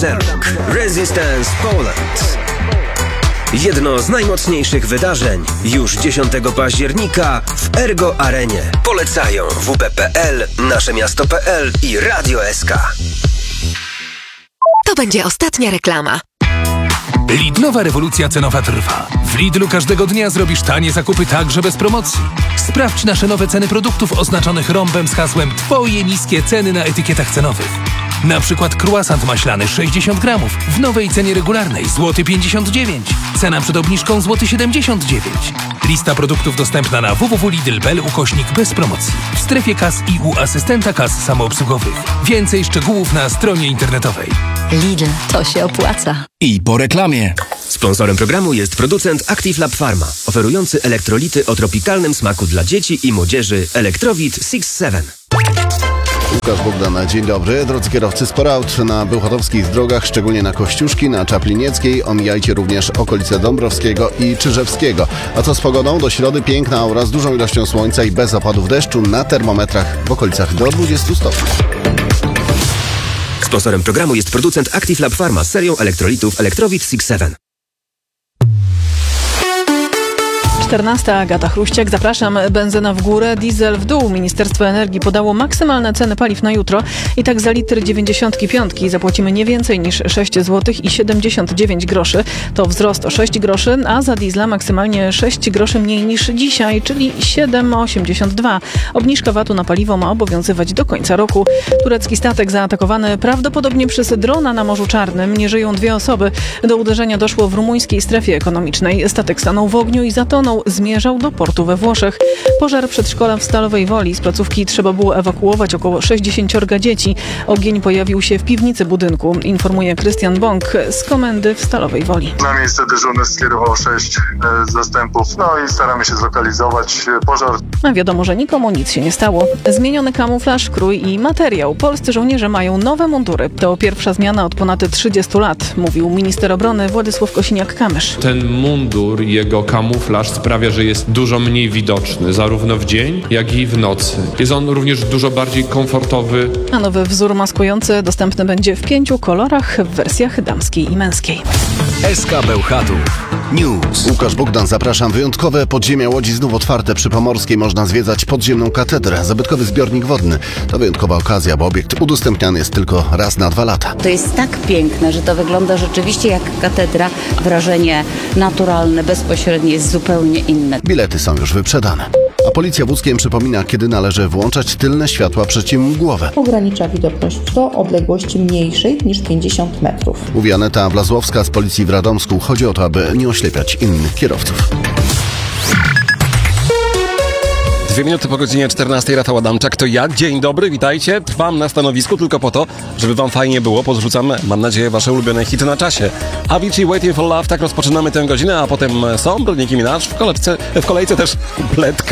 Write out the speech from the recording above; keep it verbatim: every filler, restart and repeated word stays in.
Seluk Resistance Poland. Jedno z najmocniejszych wydarzeń już dziesiątego października w Ergo Arenie. Polecają W P P L, Nasze Miasto kropka P L i Radio S K. To będzie ostatnia reklama. Lidlowa rewolucja cenowa trwa. W Lidlu każdego dnia zrobisz tanie zakupy także bez promocji. Sprawdź nasze nowe ceny produktów oznaczonych rąbem z hasłem Twoje niskie ceny na etykietach cenowych. Na przykład croissant maślany sześćdziesiąt gramów w nowej cenie regularnej złoty pięćdziesiąt dziewięć. Cena przed obniżką złoty siedemdziesiąt dziewięć. Lista produktów dostępna na w w w kropka lidl kropka p l ukośnik bez promocji. W strefie kas i u asystenta kas samoobsługowych. Więcej szczegółów na stronie internetowej. Lidl, to się opłaca. I po reklamie. Sponsorem programu jest producent Active Lab Pharma, oferujący elektrolity o tropikalnym smaku dla dzieci i młodzieży Electrowit six seven. Łukasz Bogdan, dzień dobry. Drodzy kierowcy, sporo aut na bełchatowskich drogach, szczególnie na Kościuszki, na Czaplinieckiej. Omijajcie również okolice Dąbrowskiego i Czyżewskiego. A co z pogodą? Do środy piękna aura z dużą ilością słońca i bez opadów deszczu, na termometrach w okolicach do dwudziestu stopni. Sponsorem programu jest producent Active Lab Pharma z serią elektrolitów Electrowit six seven. czternasta. Agata Chruściak. Zapraszam. Benzyna w górę, diesel w dół. Ministerstwo Energii podało maksymalne ceny paliw na jutro. I tak za litr dziewięćdziesiątki piątki zapłacimy nie więcej niż sześć złotych i siedemdziesiąt dziewięć groszy. To wzrost o sześć groszy, a za diesla maksymalnie sześć groszy mniej niż dzisiaj, czyli siedem osiemdziesiąt dwa. Obniżka vatu na paliwo ma obowiązywać do końca roku. Turecki statek zaatakowany prawdopodobnie przez drona na Morzu Czarnym. Nie żyją dwie osoby. Do uderzenia doszło w rumuńskiej strefie ekonomicznej. Statek stanął w ogniu i zatonął. Zmierzał do portu we Włoszech. Pożar przedszkola w Stalowej Woli. Z placówki trzeba było ewakuować około sześćdziesięciorga dzieci. Ogień pojawił się w piwnicy budynku, informuje Krystian Bąk z komendy w Stalowej Woli. Na miejsce dyżurny skierował sześć e, zastępów, no i staramy się zlokalizować pożar. A wiadomo, że nikomu nic się nie stało. Zmieniony kamuflaż, krój i materiał. Polscy żołnierze mają nowe mundury. To pierwsza zmiana od ponad trzydziestu lat, mówił minister obrony Władysław Kosiniak-Kamysz. Ten mundur, jego kamuflaż sprawia, że jest dużo mniej widoczny, zarówno w dzień, jak i w nocy. Jest on również dużo bardziej komfortowy. A nowy wzór maskujący dostępny będzie w pięciu kolorach w wersjach damskiej i męskiej. S K Bełchatów News. Łukasz Bogdan, zapraszam. Wyjątkowe podziemia Łodzi znów otwarte. Przy Pomorskiej można zwiedzać podziemną katedrę, zabytkowy zbiornik wodny. To wyjątkowa okazja, bo obiekt udostępniany jest tylko raz na dwa lata. To jest tak piękne, że to wygląda rzeczywiście jak katedra. Wrażenie naturalne, bezpośrednie jest zupełnie inne. Bilety są już wyprzedane. A policja wózkiem przypomina, kiedy należy włączać tylne światła przeciwmgłowe. Ogranicza widoczność do odległości mniejszej niż pięćdziesiąt metrów. Mówi Aneta Blazłowska z policji w Radomsku. Chodzi o to, aby nie oślepiać innych kierowców. Dwie minuty po godzinie czternastej. Rafał Adamczak, to ja. Dzień dobry, witajcie. Trwam na stanowisku tylko po to, żeby wam fajnie było. Podrzucam, mam nadzieję, wasze ulubione hity na czasie. Avicii, Waiting for Love, tak rozpoczynamy tę godzinę, a potem są Nicki Minaj w kolejce, w kolejce też Bledka.